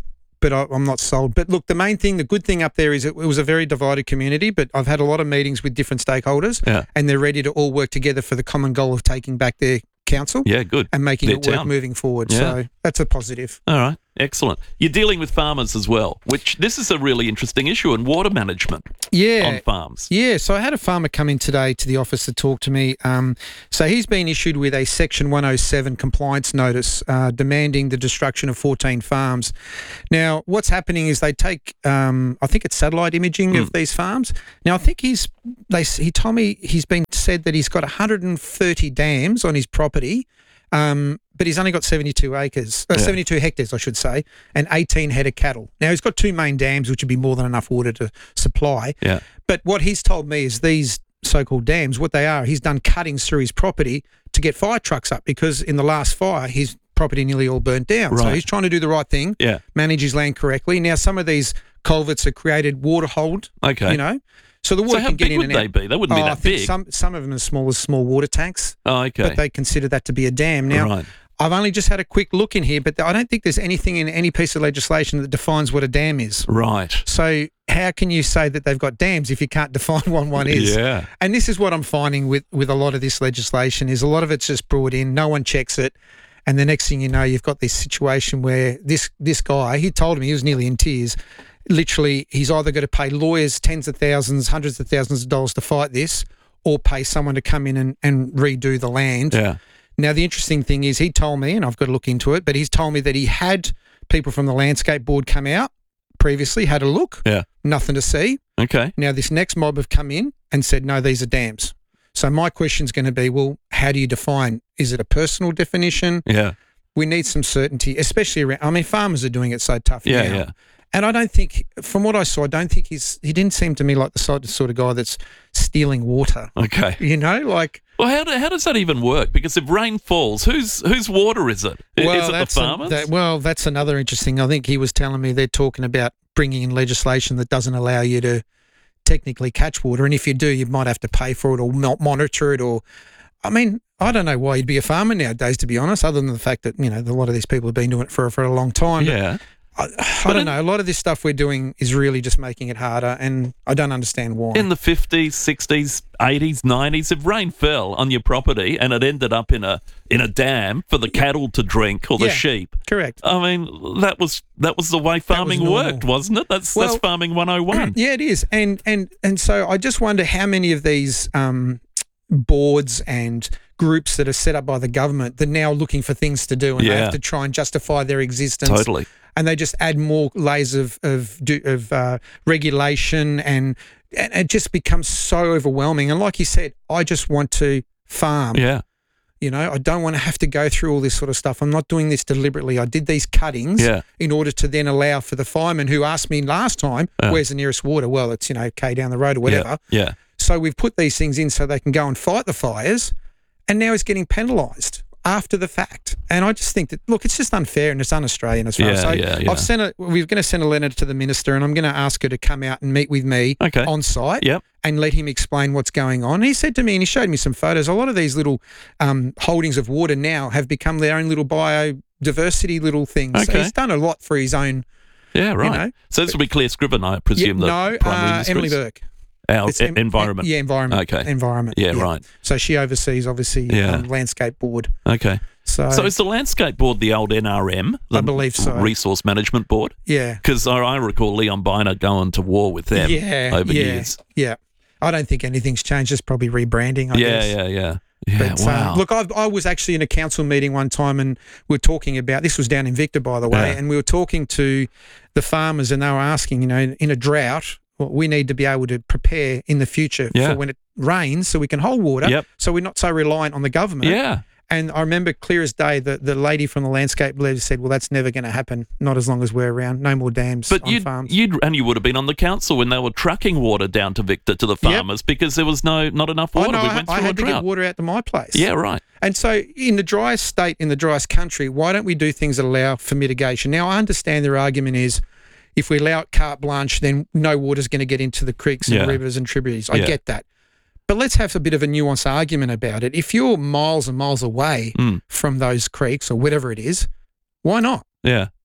but I, I'm not sold. But look, the main thing, the good thing up there is it, it was a very divided community, but I've had a lot of meetings with different stakeholders Yeah. and they're ready to all work together for the common goal of taking back their council Yeah, good. and making Their it work town. moving forward. Yeah. So that's a positive. All right, excellent. You're dealing with farmers as well, which this is a really interesting issue in water management Yeah. on farms. Yeah, so I had a farmer come in today to the office to talk to me. Um, so he's been issued with a Section one oh seven compliance notice uh, demanding the destruction of fourteen farms. Now, what's happening is they take, um, I think it's satellite imaging of these farms. Now, I think he's, they, he told me he's been said that he's got one hundred thirty dams on his property, um, but he's only got seventy-two acres, uh, Yeah. seventy-two hectares, I should say, and eighteen head of cattle. Now, he's got two main dams, which would be more than enough water to supply. Yeah. But what he's told me is these so-called dams, what they are, he's done cuttings through his property to get fire trucks up because in the last fire, his property nearly all burnt down. So Right. he's trying to do the right thing, Yeah. manage his land correctly. Now, some of these culverts are created water hold, Okay. you know, so the water So how can get big in would and they out. be? They wouldn't be Oh, I that think big. Some, some of them are as small as small water tanks. Oh, okay. But they consider that to be a dam. Now, Right. I've only just had a quick look in here, but I don't think there's anything in any piece of legislation that defines what a dam is. Right. So how can you say that they've got dams if you can't define what one is? Yeah. And this is what I'm finding with, with a lot of this legislation is a lot of it's just brought in, no one checks it, and the next thing you know, you've got this situation where this this guy, he told me, he was nearly in tears, literally he's either got to pay lawyers tens of thousands, hundreds of thousands of dollars to fight this or pay someone to come in and, and redo the land. Yeah. Now, the interesting thing is he told me, and I've got to look into it, but he's told me that he had people from the Landscape Board come out previously, had a look, Yeah. nothing to see. Okay. Now, this next mob have come in and said, no, these are dams. So my question's going to be, well, how do you define? Is it a personal definition? Yeah. We need some certainty, especially around, I mean, farmers are doing it so tough Yeah, now. yeah. And I don't think, from what I saw, I don't think he's, he didn't seem to me like the sort sort of guy that's stealing water. Okay. You know, like... Well, how, do, how does that even work? Because if rain falls, whose whose water is it? I- is it the that's a- farmers? that- well, that's another interesting. I think he was telling me they're talking about bringing in legislation that doesn't allow you to technically catch water, and if you do, you might have to pay for it or not monitor it. Or, I mean, I don't know why you'd be a farmer nowadays, to be honest, other than the fact that you know a lot of these people have been doing it for for a long time. But yeah. I, I don't know. A lot of this stuff we're doing is really just making it harder, and I don't understand why. In the fifties, sixties, eighties, nineties, if rain fell on your property and it ended up in a in a dam for the cattle to drink or the Yeah, sheep, correct. I mean, that was that was the way farming normal. worked, wasn't it? That's Well, that's farming one oh one. Yeah, it is. And and and so I just wonder how many of these um, boards and groups that are set up by the government, they're now looking for things to do and they Yeah. have to try and justify their existence. Totally. And they just add more layers of of, do, of uh, regulation and, and it just becomes so overwhelming. And like you said, I just want to farm. Yeah. You know, I don't want to have to go through all this sort of stuff. I'm not doing this deliberately. I did these cuttings Yeah. in order to then allow for the fireman who asked me last time, Yeah. where's the nearest water? Well, it's, you know, K down the road or whatever. Yeah. yeah. So we've put these things in so they can go and fight the fires, and now he's getting penalised after the fact. And I just think that, look, it's just unfair and it's un-Australian as far Yeah, as so yeah, yeah. I've sent a, we're going to send a letter to the minister, and I'm going to ask her to come out and meet with me Okay. on site Yep. and let him explain what's going on. And he said to me, and he showed me some photos, a lot of these little um, holdings of water now have become their own little biodiversity little things. So Okay. he's done a lot for his own. Yeah, right. know, so this will be Claire Scriven, I presume. Yeah, the no, primary uh, minister Emily is? Burke. Our It's e- em- environment. Yeah, environment. Okay. Environment. Yeah, right. So she oversees, obviously, Yeah. um, Landscape Board. Okay. So, So is the Landscape Board the old N R M? The I believe so. Resource Management Board? yeah. Because I, I recall Leon Biner going to war with them yeah, over yeah, years. Yeah. I don't think anything's changed. It's probably rebranding, I Yeah, guess. yeah, yeah. Yeah, But, wow. um, look, I've, I was actually in a council meeting one time and we were talking about, this was down in Victor, by the way, Yeah. and we were talking to the farmers and they were asking, you know, in a drought, well, we need to be able to prepare in the future Yeah. for when it rains so we can hold water, Yep. so we're not so reliant on the government. Yeah. And I remember clear as day that the lady from the Landscape Board said, well, that's never going to happen, not as long as we're around. No more dams But on you'd, farms. you'd and you would have been on the council when they were trucking water down to Victor to the farmers because there was no not enough water. I know, we I- went I through a had to drought. get water out to my place. Yeah, right. And so in the driest state, in the driest country, why don't we do things that allow for mitigation? Now, I understand their argument is if we allow it carte blanche, then no water's going to get into the creeks and Yeah. rivers and tributaries. I Yeah. get that. But let's have a bit of a nuanced argument about it. If you're miles and miles away Mm. from those creeks or whatever it is, why not? Yeah.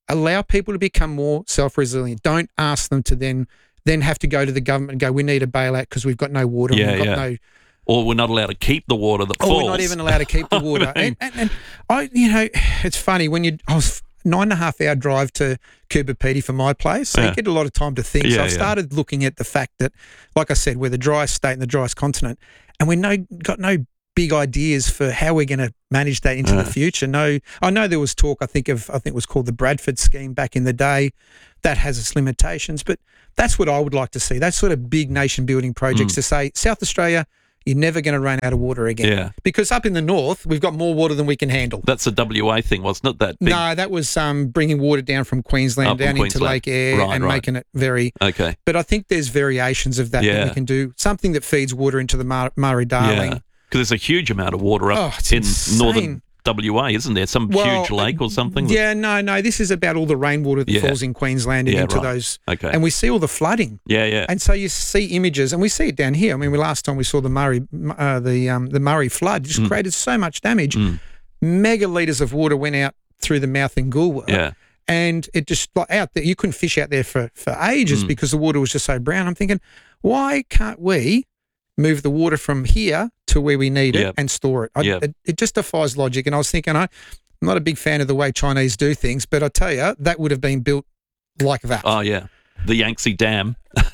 allow people to become more self-resilient. Don't ask them to then then have to go to the government and go, we need a bailout because we've got no water. Yeah, and we've got yeah. no. Or we're not allowed to keep the water that Or falls. we're not even allowed to keep the water. I mean- and, and, and I, you know, it's funny when you. I was nine and a half hour drive to Coober Pedy for my place, so Yeah. you get a lot of time to think. so Yeah, I've yeah. started looking at the fact that, like I said, we're the driest state and the driest continent, and we no got no big ideas for how we're going to manage that into Yeah. the future. No, I know there was talk. I think of I think it was called the Bradford scheme back in the day. That has its limitations, but that's what I would like to see. That's sort of big nation building projects Mm. to say South Australia, you're never going to run out of water again. Yeah. Because up in the north, we've got more water than we can handle. That's a W A thing, wasn't it? That big, No, that was um, bringing water down from Queensland Up from down into Queensland. Lake Eyre Right, and right. making it very. Okay. But I think there's variations of that that Yeah. we can do. Something that feeds water into the Mur- Murray-Darling. Yeah. Because there's a huge amount of water up Oh, it's in insane. northern W A, isn't there? Some Well, huge lake or something? that- Yeah, no, no. This is about all the rainwater that Yeah. falls in Queensland and Yeah, into right. those. Okay. And we see all the flooding. Yeah, yeah. And so you see images, and we see it down here. I mean, we last time we saw the Murray, uh, the um, the Murray flood, just Mm. created so much damage. Mm. Mega litres of water went out through the mouth in Goolwa. Yeah. And it just like out there, you couldn't fish out there for for ages Mm. because the water was just so brown. I'm thinking, why can't we move the water from here to where we need it Yep. and store it? I, Yep. it? It just defies logic. And I was thinking, I, I'm not a big fan of the way Chinese do things, but I tell you, that would have been built like that. Oh, yeah. The Yangtze Dam.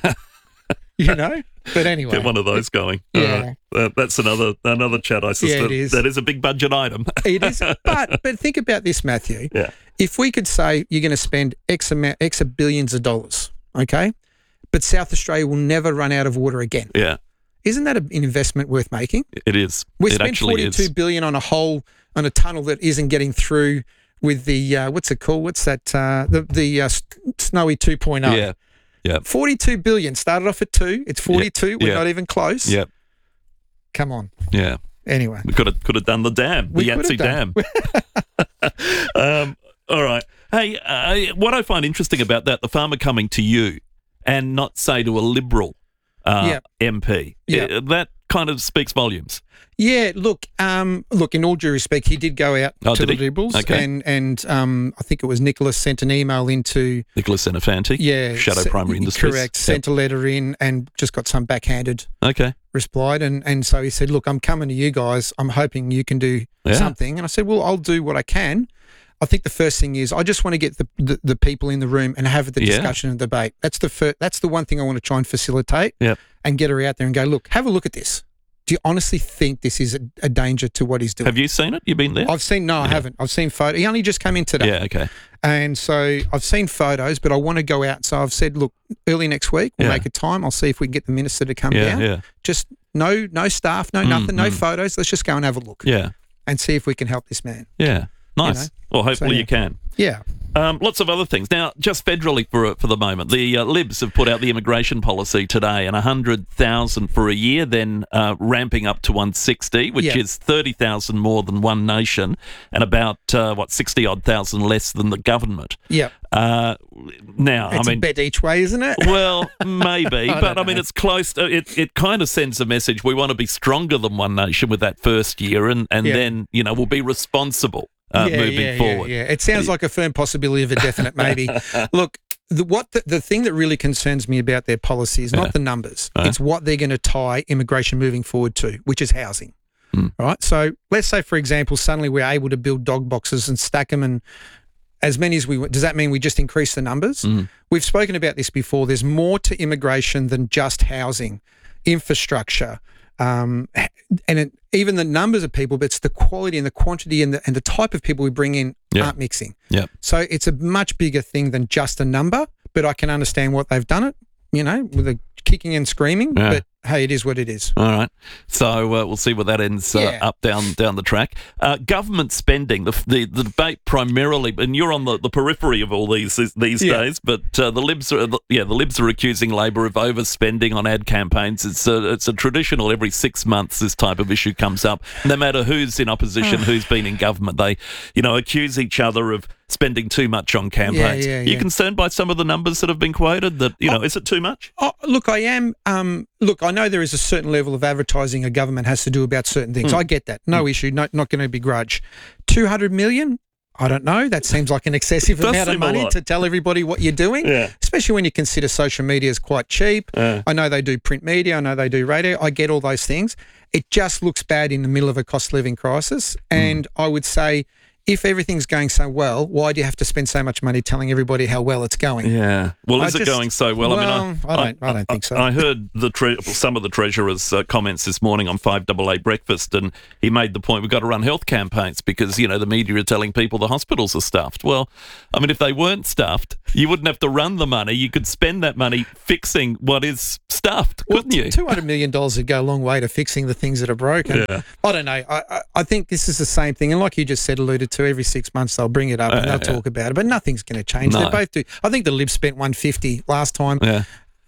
You know? But anyway. Get one of those going. Yeah. Uh, uh, that's another another chat, I suspect. Yeah, it is. That is a big budget item. It is, but but think about this, Matthew. Yeah. If we could say you're going to spend X amount, X of billions of dollars, okay, but South Australia will never run out of water again. Yeah, Isn't that an investment worth making? it is. We it spent actually forty-two is. billion on a hole on a tunnel that isn't getting through with the uh, what's it called? What's that? Uh, the the uh, Snowy two point oh. Yeah, yeah. forty-two billion started off at two. It's forty-two. We're yeah. not even close. Yep. Come on. Yeah. Anyway, We could have could have done the dam, the We could Yangtze have Dam. um, all right. Hey, uh, what I find interesting about that, the farmer coming to you and not say to a Liberal uh, Yep. M P, Yep. uh, that kind of speaks volumes. Yeah, look, um, look. In all due respect, he did go out Oh, to did the he? Liberals, Okay. and and um, I think it was Nicholas sent an email into Nicholas Xenofanti, yeah, Shadow se- Primary Industries. correct. Yep. Sent a letter in and just got some backhanded Okay. replied, and and so he said, "Look, I'm coming to you guys. I'm hoping you can do Yeah. something." And I said, "Well, I'll do what I can." I think the first thing is I just want to get the, the, the people in the room and have the Yeah. discussion and debate. That's the first, that's the one thing I want to try and facilitate Yep. and get her out there and go, look, have a look at this. Do you honestly think this is a, a danger to what he's doing? Have you seen it? You've been there? I've seen, no, I haven't. I've seen photos. He only just came in today. Yeah, okay. And so I've seen photos, but I want to go out. So I've said, look, early next week, we'll Yeah. make a time. I'll see if we can get the minister to come Yeah, down. yeah. Just no no staff, no Mm, nothing, no mm. photos. Let's just go and have a look Yeah. and see if we can help this man. Yeah. Nice. know, well, hopefully so, yeah. you can. Yeah. Um, lots of other things. Now, just federally for for the moment, the uh, Libs have put out the immigration policy today, and one hundred thousand for a year, then uh, ramping up to one hundred sixty, which Yeah. is thirty thousand more than One Nation, and about uh, what sixty odd thousand less than the government. Yeah. Uh, now, It's I mean, a bet each way, isn't it? well, maybe, I but don't I mean, know. it's close. To, it it kind of sends a message. We want to be stronger than One Nation with that first year, and and Yeah. then you know we'll be responsible uh, yeah, moving yeah, forward. Yeah, yeah. It sounds like a firm possibility of a definite maybe. Look, the, what the, the thing that really concerns me about their policy is not Yeah. the numbers. Uh-huh. It's what they're going to tie immigration moving forward to, which is housing. Hmm. Right? So let's say, for example, suddenly we're able to build dog boxes and stack them and as many as we want. Does that mean we just increase the numbers? Mm. We've spoken about this before. There's more to immigration than just housing, infrastructure, um, and it, even the numbers of people, but it's the quality and the quantity and the, and the type of people we bring in Yeah. aren't mixing. Yeah. So it's a much bigger thing than just a number, but I can understand what they've done it, you know, with the kicking and screaming, Yeah. but hey, it is what it is. All right. So uh, we'll see where that ends uh, Yeah. up, down down the track. Uh, government spending, the, the the debate primarily, and you're on the, the periphery of all these these Yeah. days, but uh, the Libs are the, yeah the Libs are accusing Labor of overspending on ad campaigns. It's a, it's a traditional every six months this type of issue comes up. No matter who's in opposition, who's been in government, they you know accuse each other of spending too much on campaigns. yeah, Are you yeah. concerned by some of the numbers that have been quoted? That you know, is it too much? Oh, look, I am. Um, look, I know there is a certain level of advertising a government has to do about certain things. Mm. I get that. No issue. Not not going to begrudge. Two hundred million. I don't know. That seems like an excessive Does amount of seem a money lot. to tell everybody what you're doing, Yeah. especially when you consider social media is quite cheap. Yeah. I know they do print media. I know they do radio. I get all those things. It just looks bad in the middle of a cost of living crisis. And I would say, if everything's going so well, why do you have to spend so much money telling everybody how well it's going? Yeah. Well, I is it just- going so well? I mean, well, I don't- I don't think so. I heard the tre- some of the Treasurer's uh, comments this morning on five A A Breakfast, and he made the point we've got to run health campaigns because, you know, the media are telling people the hospitals are stuffed. Well, I mean, if they weren't stuffed, you wouldn't have to run the money. You could spend that money fixing what is stuffed, couldn't you? two hundred million dollars would go a long way to fixing the things that are broken. Yeah. I don't know. I, I, I think this is the same thing. And like you just said, alluded to, every six months they'll bring it up and Uh, they'll yeah. talk about it, but nothing's going to change. No. They both do. I think the Libs spent one hundred fifty last time. Yeah.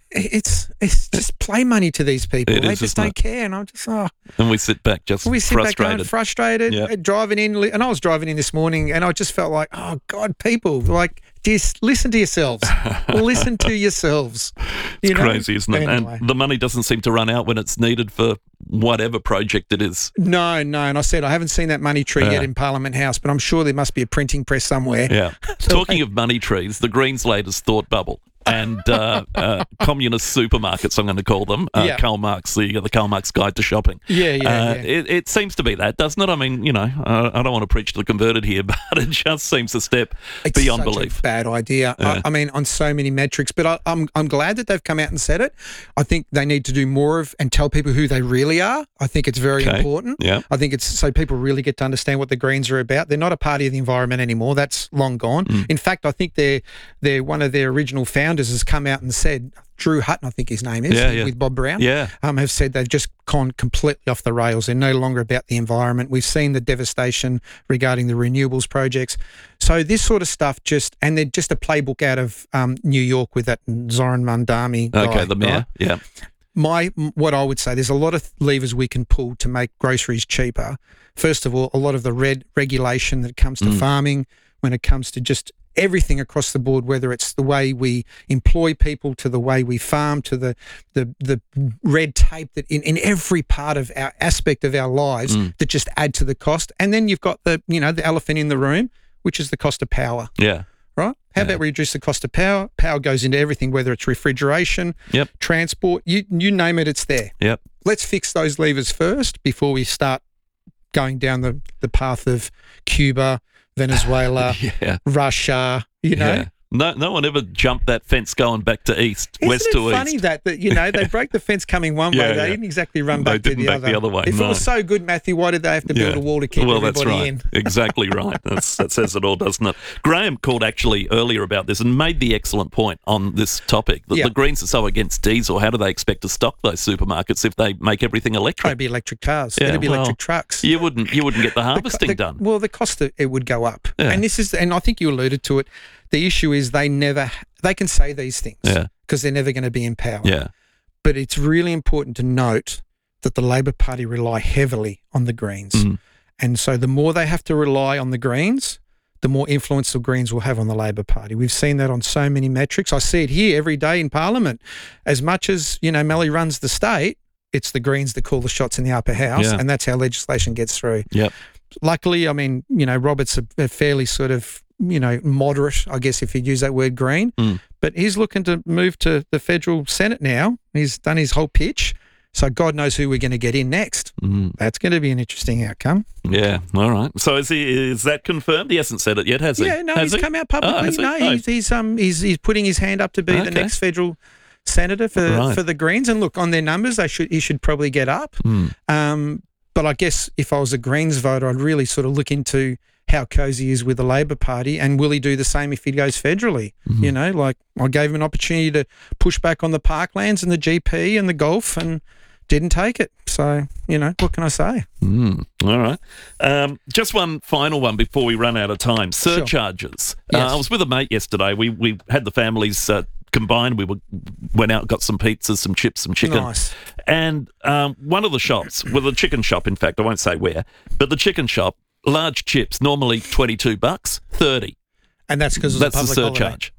It's it's just play money to these people. It they is, just isn't don't it? care. And I'm just, oh. And we sit back just We sit frustrated. back going frustrated, Yeah. uh, driving in, li- and I was driving in this morning, and I just felt like, oh God, people, like, just listen to yourselves, listen to yourselves. You It's know? crazy, isn't it? Anyway. And the money doesn't seem to run out when it's needed for whatever project it is. No, no, and I said I haven't seen that money tree Yeah. yet in Parliament House, but I'm sure there must be a printing press somewhere. Yeah. Talking of money trees, the Greens latest thought bubble and uh, uh, communist supermarkets, I'm going to call them, uh, Yeah. Karl Marx, the, the Karl Marx Guide to Shopping. Yeah, yeah, Uh, yeah. It, it seems to be that, doesn't it? I mean, you know, uh, I don't want to preach to the converted here, but it just seems a step It's beyond such belief. a bad idea. Yeah. I, I mean, on so many metrics, but I, I'm I'm glad that they've come out and said it. I think they need to do more of and tell people who they really are. I think it's very Okay. important. Yeah. I think it's so people really get to understand what the Greens are about. They're not a party of the environment anymore. That's long gone. Mm. In fact, I think they're they're one of their original founders has come out and said, Drew Hutton, I think his name is, Yeah, yeah. with Bob Brown, Yeah. um, have said they've just gone completely off the rails. They're no longer about the environment. We've seen the devastation regarding the renewables projects. So this sort of stuff just, and they're just a playbook out of um, New York with that Zoran Mandami guy. Okay, the mayor. right? Yeah. My what I would say, there's a lot of levers we can pull to make groceries cheaper. First of all, a lot of the red regulation that comes to Mm. farming, when it comes to just everything across the board, whether it's the way we employ people to the way we farm to the the, the red tape that in, in every part of our aspect of our lives Mm. that just add to the cost. And then you've got the, you know, the elephant in the room, which is the cost of power. Yeah. Right? How about we reduce the cost of power? Power goes into everything, whether it's refrigeration, Yep. transport, you you name it, it's there. Yep. Let's fix those levers first before we start going down the, the path of Cuba, Venezuela, Yeah. Russia, you know. Yeah. No, no one ever jumped that fence going back to east, Isn't west it to funny east. that, that, you know, they broke the fence coming one Yeah, way, they yeah. didn't exactly run They back to didn't the back other. the other way, If no. it was so good, Matthew, why did they have to build Yeah. a wall to keep well, that's everybody right. in? Exactly right. That's, that says it all, doesn't it? Graham called actually earlier about this and made the excellent point on this topic that Yeah. the Greens are so against diesel. How do they expect to stock those supermarkets if they make everything electric? It'd be electric cars. Yeah, It'd be well, electric trucks. You wouldn't. You wouldn't get the harvesting the- done. Well, the cost of it would go up. Yeah. And this is, and I think you alluded to it. The issue is they never, they can say these things Yeah. because they're never going to be in power. Yeah. But it's really important to note that the Labor Party rely heavily on the Greens. Mhm. And so the more they have to rely on the Greens, the more influence the Greens will have on the Labor Party. We've seen that on so many metrics. I see it here every day in Parliament. As much as, you know, Melly runs the state, it's the Greens that call the shots in the upper house, Yeah. and that's how legislation gets through. Yep. Luckily, I mean, you know, Robert's a, a fairly sort of, you know, moderate, I guess, if you'd use that word, green. Mm. But he's looking to move to the federal Senate now. He's done his whole pitch. So God knows who we're going to get in next. Mm. That's going to be an interesting outcome. Yeah. All right. So is he? Is that confirmed? He hasn't said it yet, has he? Yeah, no, Has he's he? come out Oh, publicly. has he? no, Oh. he's he's um he's he's putting his hand up to be the Okay. next federal senator for Right. for the Greens. And look, on their numbers, they should he should probably get up. Mm. Um, but I guess if I was a Greens voter, I'd really sort of look into how cosy he is with the Labor Party, and will he do the same if he goes federally? Mm-hmm. You know, like I gave him an opportunity to push back on the parklands and the G P and the golf, and didn't take it. So, you know, what can I say? Mm, all right. Um, just one final one before we run out of time. Surcharges. Yes. Uh, I was with a mate yesterday. We we had the families uh, combined. We were went out, got some pizzas, some chips, some chicken. Nice. And um, one of the shops, well, the chicken shop, in fact, I won't say where, but the chicken shop, large chips, normally twenty-two bucks, thirty. And that's because it's That's a the public holiday. surcharge.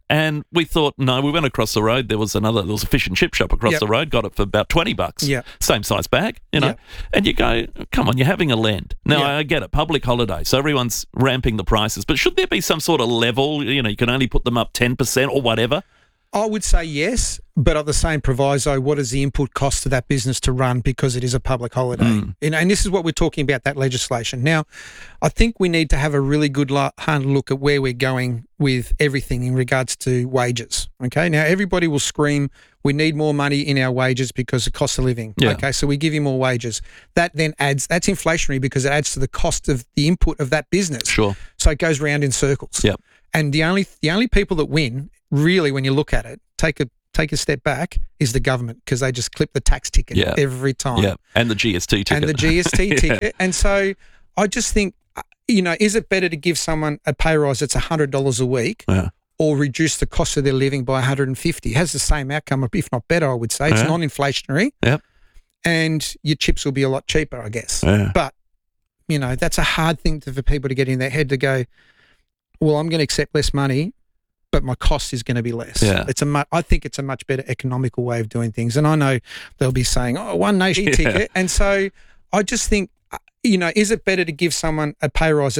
And we thought, no, we went across the road. There was another, there was a fish and chip shop across Yep. the road, got it for about twenty bucks. Yep. Same size bag, you know. Yep. And you go, come on, you're having a lend. Now, Yep. I get it, public holiday, so everyone's ramping the prices. But should there be some sort of level, you know, you can only put them up ten percent or whatever? I would say yes, but at the same proviso, what is the input cost to that business to run because it is a public holiday? Mm. You know, and this is what we're talking about, that legislation. Now, I think we need to have a really good lo- hard look at where we're going with everything in regards to wages. Okay, now everybody will scream, we need more money in our wages because of cost of living. Yeah. Okay, so we give you more wages. That then adds, that's inflationary because it adds to the cost of the input of that business. Sure. So it goes round in circles. Yep. And the only the only people that win, really, when you look at it, take a take a step back, is the government because they just clip the tax ticket Yeah. every time. Yeah, and the G S T ticket. And the G S T Yeah. ticket. And so I just think, uh, you know, is it better to give someone a pay rise that's one hundred dollars a week Yeah. or reduce the cost of their living by one hundred fifty dollars? It has the same outcome, if not better, I would say. It's Yeah. non-inflationary. Yep. And your chips will be a lot cheaper, I guess. Yeah. But, you know, that's a hard thing to, for people to get in their head to go, well, I'm going to accept less money, but my cost is going to be less. Yeah. It's a mu- I think it's a much better economical way of doing things. And I know they'll be saying, oh, one nation Yeah. ticket. And so I just think, uh, you know, is it better to give someone a pay rise